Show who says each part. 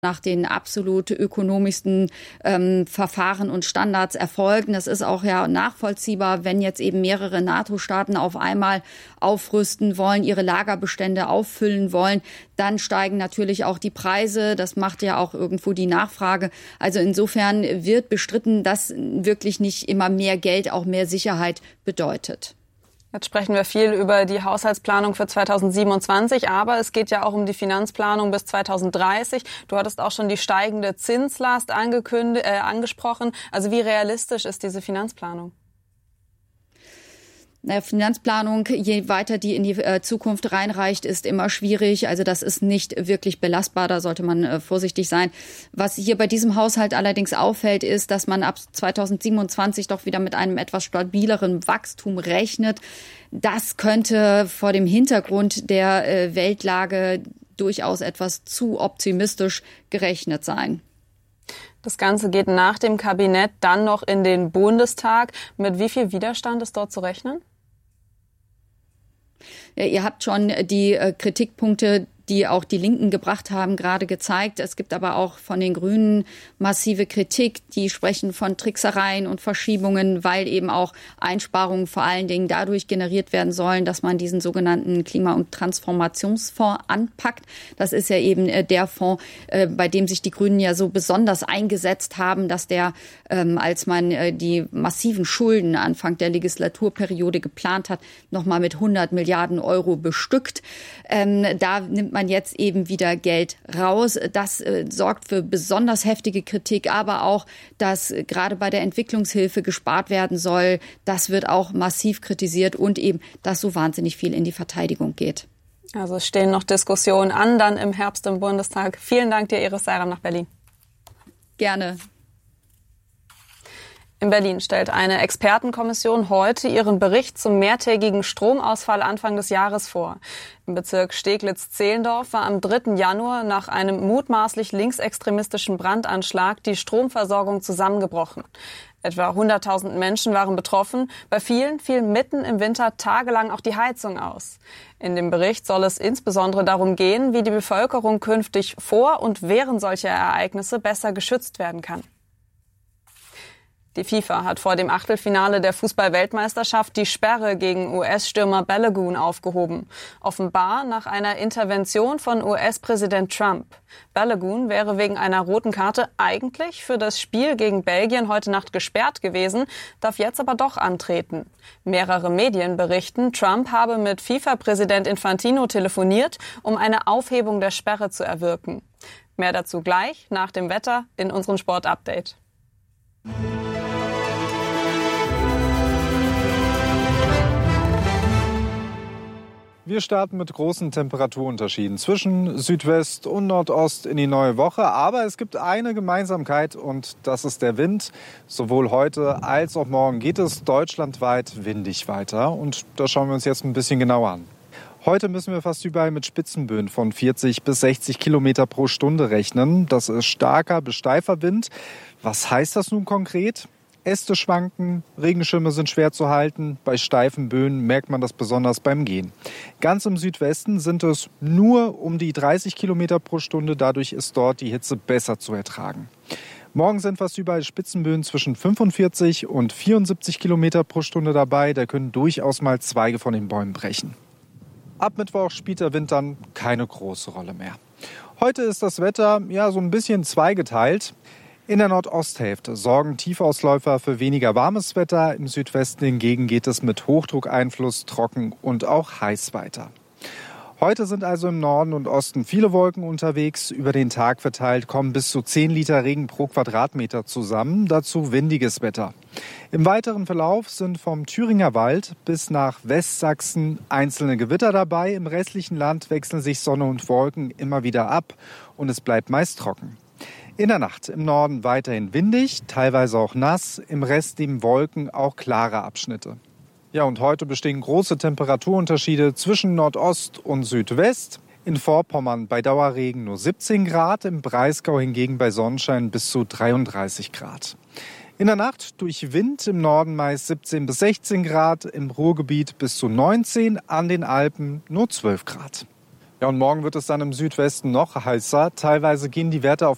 Speaker 1: nach den absolut ökonomischsten Verfahren und Standards erfolgen. Das ist auch ja nachvollziehbar, wenn jetzt eben mehrere NATO-Staaten auf einmal aufrüsten wollen, ihre Lagerbestände auffüllen wollen, dann steigen natürlich auch die Preise. Das macht ja auch irgendwo die Nachfrage. Also insofern wird bestritten, dass wirklich nicht immer mehr Geld auch mehr Sicherheit bedeutet.
Speaker 2: Jetzt sprechen wir viel über die Haushaltsplanung für 2027, aber es geht ja auch um die Finanzplanung bis 2030. Du hattest auch schon die steigende Zinslast angesprochen. Also wie realistisch ist diese Finanzplanung?
Speaker 1: Finanzplanung, je weiter die in die Zukunft reinreicht, ist immer schwierig. Also das ist nicht wirklich belastbar, da sollte man vorsichtig sein. Was hier bei diesem Haushalt allerdings auffällt, ist, dass man ab 2027 doch wieder mit einem etwas stabileren Wachstum rechnet. Das könnte vor dem Hintergrund der Weltlage durchaus etwas zu optimistisch gerechnet sein.
Speaker 2: Das Ganze geht nach dem Kabinett dann noch in den Bundestag. Mit wie viel Widerstand ist dort zu rechnen?
Speaker 1: Ja, ihr habt schon die Kritikpunkte, die auch die Linken gebracht haben, gerade gezeigt. Es gibt aber auch von den Grünen massive Kritik. Die sprechen von Tricksereien und Verschiebungen, weil eben auch Einsparungen vor allen Dingen dadurch generiert werden sollen, dass man diesen sogenannten Klima- und Transformationsfonds anpackt. Das ist ja eben der Fonds, bei dem sich die Grünen ja so besonders eingesetzt haben, dass der, als man die massiven Schulden Anfang der Legislaturperiode geplant hat, nochmal mit 100 Milliarden Euro bestückt. Da nimmt man jetzt eben wieder Geld raus. Das sorgt für besonders heftige Kritik, aber auch, dass gerade bei der Entwicklungshilfe gespart werden soll. Das wird auch massiv kritisiert und eben, dass so wahnsinnig viel in die Verteidigung geht.
Speaker 2: Also es stehen noch Diskussionen an, dann im Herbst im Bundestag. Vielen Dank dir, Iris Seiram, nach Berlin.
Speaker 1: Gerne.
Speaker 2: In Berlin stellt eine Expertenkommission heute ihren Bericht zum mehrtägigen Stromausfall Anfang des Jahres vor. Im Bezirk Steglitz-Zehlendorf war am 3. Januar nach einem mutmaßlich linksextremistischen Brandanschlag die Stromversorgung zusammengebrochen. Etwa 100.000 Menschen waren betroffen. Bei vielen fiel mitten im Winter tagelang auch die Heizung aus. In dem Bericht soll es insbesondere darum gehen, wie die Bevölkerung künftig vor und während solcher Ereignisse besser geschützt werden kann. Die FIFA hat vor dem Achtelfinale der Fußball-Weltmeisterschaft die Sperre gegen US-Stürmer Balogun aufgehoben. Offenbar nach einer Intervention von US-Präsident Trump. Balogun wäre wegen einer roten Karte eigentlich für das Spiel gegen Belgien heute Nacht gesperrt gewesen, darf jetzt aber doch antreten. Mehrere Medien berichten, Trump habe mit FIFA-Präsident Infantino telefoniert, um eine Aufhebung der Sperre zu erwirken. Mehr dazu gleich nach dem Wetter in unserem Sport-Update.
Speaker 3: Wir starten mit großen Temperaturunterschieden zwischen Südwest und Nordost in die neue Woche. Aber es gibt eine Gemeinsamkeit und das ist der Wind. Sowohl heute als auch morgen geht es deutschlandweit windig weiter. Und das schauen wir uns jetzt ein bisschen genauer an. Heute müssen wir fast überall mit Spitzenböen von 40 bis 60 Kilometer pro Stunde rechnen. Das ist starker bis steifer Wind. Was heißt das nun konkret? Äste schwanken, Regenschirme sind schwer zu halten. Bei steifen Böen merkt man das besonders beim Gehen. Ganz im Südwesten sind es nur um die 30 Kilometer pro Stunde. Dadurch ist dort die Hitze besser zu ertragen. Morgen sind fast überall Spitzenböen zwischen 45 und 74 Kilometer pro Stunde dabei. Da können durchaus mal Zweige von den Bäumen brechen. Ab Mittwoch spielt der Wind dann keine große Rolle mehr. Heute ist das Wetter so ein bisschen zweigeteilt. In der Nordosthälfte sorgen Tiefausläufer für weniger warmes Wetter. Im Südwesten hingegen geht es mit Hochdruckeinfluss trocken und auch heiß weiter. Heute sind also im Norden und Osten viele Wolken unterwegs. Über den Tag verteilt kommen bis zu 10 Liter Regen pro Quadratmeter zusammen. Dazu windiges Wetter. Im weiteren Verlauf sind vom Thüringer Wald bis nach Westsachsen einzelne Gewitter dabei. Im restlichen Land wechseln sich Sonne und Wolken immer wieder ab und es bleibt meist trocken. In der Nacht im Norden weiterhin windig, teilweise auch nass, im Rest neben Wolken auch klare Abschnitte. Ja, und heute bestehen große Temperaturunterschiede zwischen Nordost und Südwest. In Vorpommern bei Dauerregen nur 17 Grad, im Breisgau hingegen bei Sonnenschein bis zu 33 Grad. In der Nacht durch Wind im Norden meist 17 bis 16 Grad, im Ruhrgebiet bis zu 19, an den Alpen nur 12 Grad. Ja, und morgen wird es dann im Südwesten noch heißer. Teilweise gehen die Werte auf